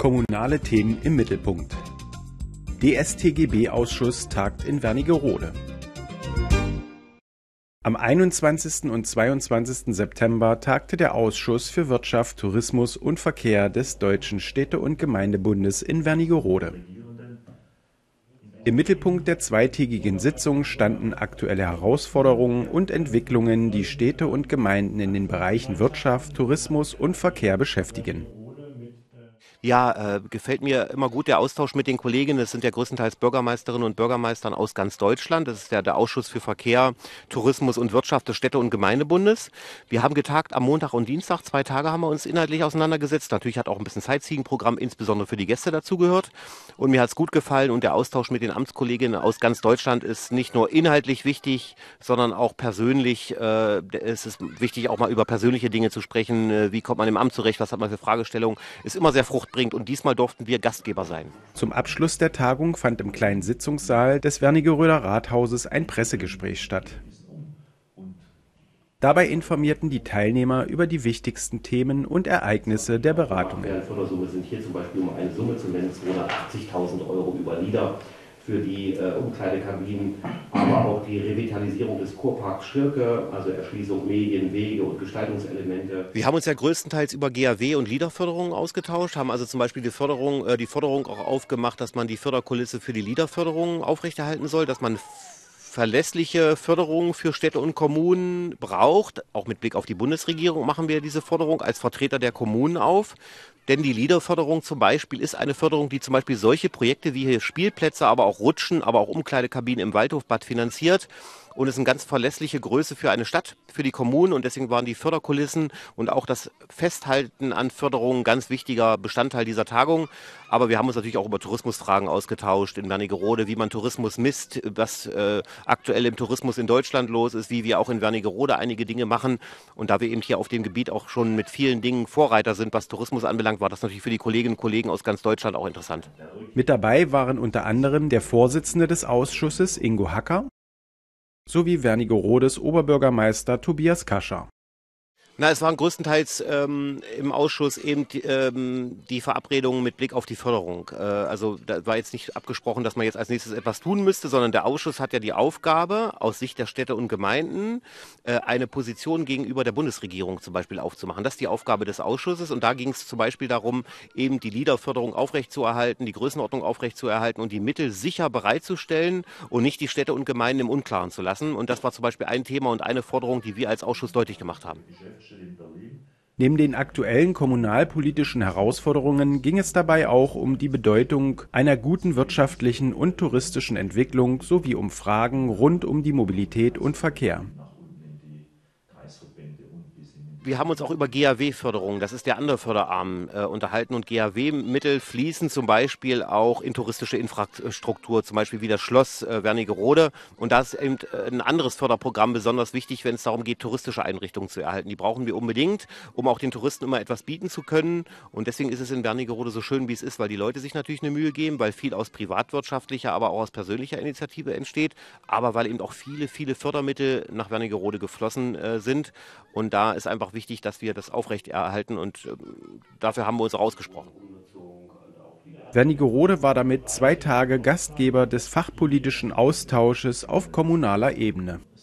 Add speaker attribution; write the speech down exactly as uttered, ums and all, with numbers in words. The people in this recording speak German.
Speaker 1: Kommunale Themen im Mittelpunkt. D S T G B-Ausschuss tagt in Wernigerode. Am einundzwanzigsten und zweiundzwanzigsten September tagte der Ausschuss für Wirtschaft, Tourismus und Verkehr des Deutschen Städte- und Gemeindebundes in Wernigerode. Im Mittelpunkt der zweitägigen Sitzung standen aktuelle Herausforderungen und Entwicklungen, die Städte und Gemeinden in den Bereichen Wirtschaft, Tourismus und Verkehr beschäftigen.
Speaker 2: Ja, äh, gefällt mir immer gut der Austausch mit den Kolleginnen. Das sind ja größtenteils Bürgermeisterinnen und Bürgermeistern aus ganz Deutschland. Das ist ja der Ausschuss für Verkehr, Tourismus und Wirtschaft des Städte- und Gemeindebundes. Wir haben getagt am Montag und Dienstag. Zwei Tage haben wir uns inhaltlich auseinandergesetzt. Natürlich hat auch ein bisschen Sightseeing-Programm, insbesondere für die Gäste, dazugehört. Und mir hat es gut gefallen. Und der Austausch mit den Amtskolleginnen aus ganz Deutschland ist nicht nur inhaltlich wichtig, sondern auch persönlich. Äh, es ist wichtig, auch mal über persönliche Dinge zu sprechen. Äh, wie kommt man im Amt zurecht? Was hat man für Fragestellungen? Ist immer sehr fruchtbar. Und diesmal durften wir Gastgeber sein.
Speaker 1: Zum Abschluss der Tagung fand im kleinen Sitzungssaal des Wernigeröder Rathauses ein Pressegespräch statt. Dabei informierten die Teilnehmer über die wichtigsten Themen und Ereignisse der Beratungen.
Speaker 3: Die Fördersumme sind hier zum Beispiel, um eine Summe zu nennen, zweihundertachtzigtausend Euro über LIDA für die äh, Umkleidekabinen, aber auch die Revitalisierung des Kurparks Schirke, also Erschließung Medien, Wege und Gestaltungselemente.
Speaker 2: Wir haben uns ja größtenteils über G A W und LIDA-Förderungen ausgetauscht, haben also zum Beispiel die Förderung, äh, die Forderung auch aufgemacht, dass man die Förderkulisse für die LIDA-Förderung aufrechterhalten soll, dass man verlässliche Förderungen für Städte und Kommunen braucht. Auch mit Blick auf die Bundesregierung machen wir diese Forderung als Vertreter der Kommunen auf. Denn die LIDA-Förderung zum Beispiel ist eine Förderung, die zum Beispiel solche Projekte wie hier Spielplätze, aber auch Rutschen, aber auch Umkleidekabinen im Waldhofbad finanziert. Und es ist eine ganz verlässliche Größe für eine Stadt, für die Kommunen. Und deswegen waren die Förderkulissen und auch das Festhalten an Förderungen ein ganz wichtiger Bestandteil dieser Tagung. Aber wir haben uns natürlich auch über Tourismusfragen ausgetauscht in Wernigerode, wie man Tourismus misst, was äh, aktuell im Tourismus in Deutschland los ist, wie wir auch in Wernigerode einige Dinge machen. Und da wir eben hier auf dem Gebiet auch schon mit vielen Dingen Vorreiter sind, was Tourismus anbelangt, war das natürlich für die Kolleginnen und Kollegen aus ganz Deutschland auch interessant.
Speaker 1: Mit dabei waren unter anderem der Vorsitzende des Ausschusses, Ingo Hacker, sowie Wernigerodes Oberbürgermeister Tobias Kascher.
Speaker 2: Na, es waren größtenteils ähm, im Ausschuss eben die, ähm, die Verabredungen mit Blick auf die Förderung. Äh, also da war jetzt nicht abgesprochen, dass man jetzt als nächstes etwas tun müsste, sondern der Ausschuss hat ja die Aufgabe, aus Sicht der Städte und Gemeinden äh, eine Position gegenüber der Bundesregierung zum Beispiel aufzumachen. Das ist die Aufgabe des Ausschusses und da ging es zum Beispiel darum, eben die LIDA-Förderung aufrechtzuerhalten, die Größenordnung aufrechtzuerhalten und die Mittel sicher bereitzustellen und nicht die Städte und Gemeinden im Unklaren zu lassen. Und das war zum Beispiel ein Thema und eine Forderung, die wir als Ausschuss deutlich gemacht haben.
Speaker 1: Neben den aktuellen kommunalpolitischen Herausforderungen ging es dabei auch um die Bedeutung einer guten wirtschaftlichen und touristischen Entwicklung sowie um Fragen rund um die Mobilität und Verkehr.
Speaker 2: Wir haben uns auch über G A W-Förderung, das ist der andere Förderarm, äh, unterhalten und G A W-Mittel fließen zum Beispiel auch in touristische Infrastruktur, zum Beispiel wie das Schloss äh, Wernigerode und da ist eben äh, ein anderes Förderprogramm besonders wichtig, wenn es darum geht, touristische Einrichtungen zu erhalten. Die brauchen wir unbedingt, um auch den Touristen immer etwas bieten zu können und deswegen ist es in Wernigerode so schön, wie es ist, weil die Leute sich natürlich eine Mühe geben, weil viel aus privatwirtschaftlicher, aber auch aus persönlicher Initiative entsteht, aber weil eben auch viele, viele Fördermittel nach Wernigerode geflossen äh, sind und da ist einfach wichtig, dass wir das aufrechterhalten und äh, dafür haben wir uns ausgesprochen.
Speaker 1: Wernigerode war damit zwei Tage Gastgeber des fachpolitischen Austausches auf kommunaler Ebene.